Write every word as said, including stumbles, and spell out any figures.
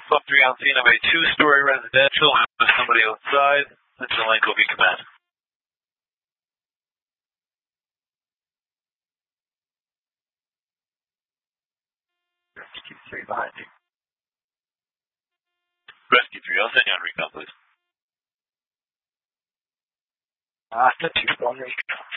Club three on scene of a two-story residential with somebody outside. Central Link will be command. Rescue three behind you. Rescue three, I'll send you on recon, please. Ah, uh, two, one recon.